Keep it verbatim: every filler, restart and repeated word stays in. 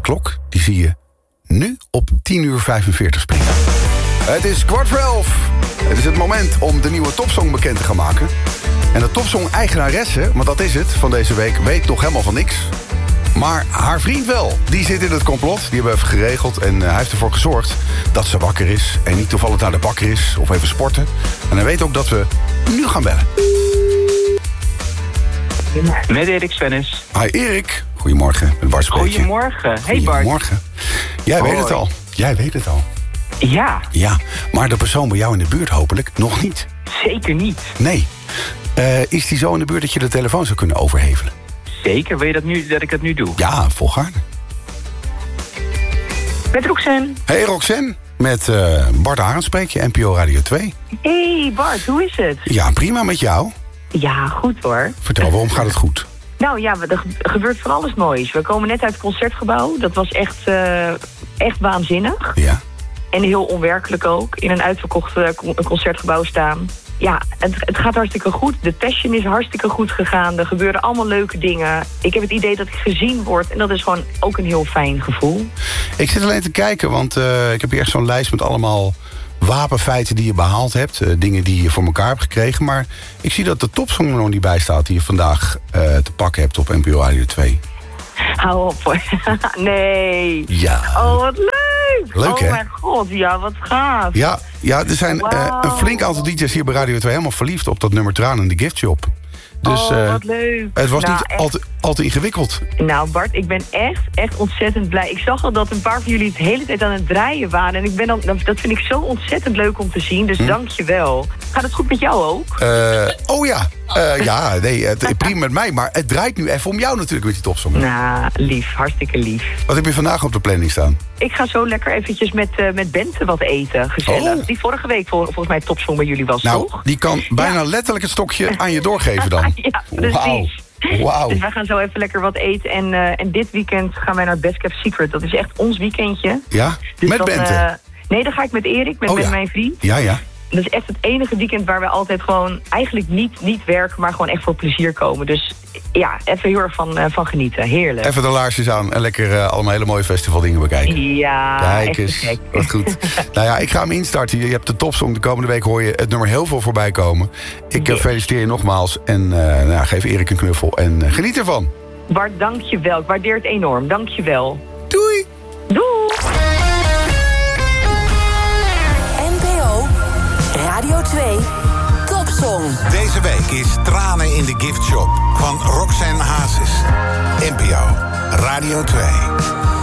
klok, die zie je nu op tien uur vijfenveertig springen. Het is kwart voor elf. Het is het moment om de nieuwe topsong bekend te gaan maken. En de topsong-eigenaresse, want dat is het, van deze week, weet nog helemaal van niks. Maar haar vriend wel. Die zit in het complot. Die hebben we even geregeld. En uh, hij heeft ervoor gezorgd dat ze wakker is. En niet toevallig naar de bakker is. Of even sporten. En hij weet ook dat we nu gaan bellen. Met Erik Svennis. Hi Erik. Goedemorgen. Met Bart spreek je. Goedemorgen. Hey Bart. Goedemorgen. Jij Hoi. weet het al. Jij weet het al. Ja. Ja, maar de persoon bij jou in de buurt hopelijk nog niet. Zeker niet. Nee. Uh, is die zo in de buurt dat je de telefoon zou kunnen overhevelen? Zeker. Wil je dat, nu, dat ik dat nu doe? Ja, volgaarne. Met Roxanne. Hey Roxanne. Met uh, Bart Arend spreek je, N P O Radio twee. Hey Bart, hoe is het? Ja, prima met jou. Ja, goed hoor. Vertel, waarom gaat het goed? Nou ja, er gebeurt van alles moois. We komen net uit het Concertgebouw. Dat was echt, uh, echt waanzinnig. Ja. En heel onwerkelijk ook. In een uitverkocht uh, Concertgebouw staan. Ja, het, het gaat hartstikke goed. De passion is hartstikke goed gegaan. Er gebeuren allemaal leuke dingen. Ik heb het idee dat ik gezien word. En dat is gewoon ook een heel fijn gevoel. Ik zit alleen te kijken, want uh, ik heb hier echt zo'n lijst met allemaal wapenfeiten die je behaald hebt. Uh, dingen die je voor elkaar hebt gekregen. Maar ik zie dat de topsong er nog niet bij staat die je vandaag uh, te pakken hebt op N P O Radio twee. Hou op hoor. Nee. Ja. Oh, wat leuk. Leuk, hè? Oh mijn god, ja, wat gaaf. Ja, ja er zijn wow. uh, een flink aantal D J's hier bij Radio twee helemaal verliefd op dat nummer Traan in de Gift Shop. Dus, oh, uh, wat leuk. Het was nou, niet al te, al te ingewikkeld. Nou Bart, ik ben echt, echt ontzettend blij. Ik zag al dat een paar van jullie het de hele tijd aan het draaien waren. En ik ben dan, dat vind ik zo ontzettend leuk om te zien. Dus hm. dank je wel. Gaat het goed met jou ook? Uh, oh ja. Uh, ja, nee, het, prima met mij. Maar het draait nu even om jou natuurlijk met die topsong. Nou, lief. Hartstikke lief. Wat heb je vandaag op de planning staan? Ik ga zo lekker eventjes met, uh, met Bente wat eten. Gezellig. Oh. Die vorige week vol, volgens mij topsong bij jullie was, nou, toch? Die kan bijna ja. letterlijk het stokje aan je doorgeven dan. Ja, precies. Wauw. Wow. Dus wij gaan zo even lekker wat eten. En, uh, en dit weekend gaan wij naar Best Kept Secret. Dat is echt ons weekendje. Ja? Dus met dan, Bente? Uh, nee, dan ga ik met Erik, met, oh, met ja. mijn vriend. Ja, ja. Dat is echt het enige weekend waar we altijd gewoon eigenlijk niet, niet werken, maar gewoon echt voor plezier komen. Dus ja, even heel erg van, uh, van genieten. Heerlijk. Even de laarsjes aan en lekker uh, allemaal hele mooie festivaldingen bekijken. Ja, kijk eens. Wat goed. Nou ja, ik ga hem instarten. Je hebt de topsong. De komende week hoor je het nummer heel veel voorbij komen. Ik yes. uh, feliciteer je nogmaals en uh, nou, geef Erik een knuffel en uh, geniet ervan. Bart, dank je wel. Ik waardeer het enorm. Dank je wel. Doei. Doei. Radio twee, Topsong. Deze week is Tranen in de Gift Shop van Roxanne Hazes. N P O Radio twee.